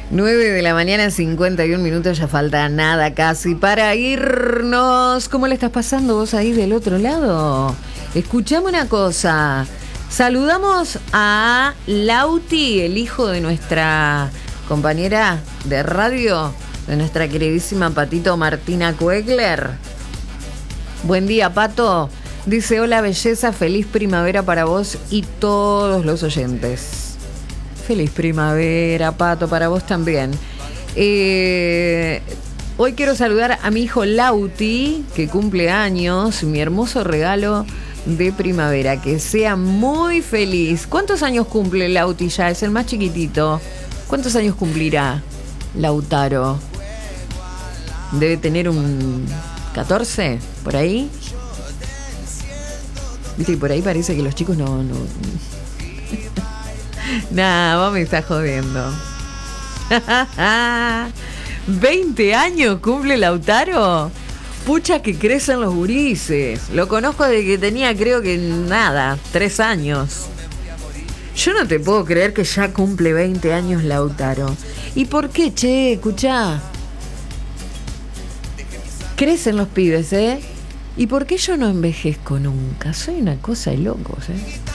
9 de la mañana, 51 minutos, ya falta nada casi para irnos. ¿Cómo le estás pasando vos ahí del otro lado? Escuchame una cosa. Saludamos a Lauti, el hijo de nuestra compañera de radio, de nuestra queridísima Patito Martina Kuegler. Buen día, Pato. Dice, hola belleza, feliz primavera para vos y todos los oyentes. Feliz primavera, Pato, para vos también. Hoy quiero saludar a mi hijo Lauti, que cumple años, mi hermoso regalo de primavera. Que sea muy feliz. ¿Cuántos años cumple Lauti ya? Es el más chiquitito. ¿Cuántos años cumplirá Lautaro? Debe tener un 14, por ahí. Viste, y por ahí parece que los chicos no... Nah, vos me estás jodiendo. 20 años cumple Lautaro. Pucha que crecen los gurises. Lo conozco desde que tenía, creo que 3 años. Yo no te puedo creer que ya cumple 20 años Lautaro. ¿Y por qué, che? Escuchá. Crecen los pibes, ¿eh? ¿Y por qué yo no envejezco nunca? Soy una cosa de locos, ¿eh?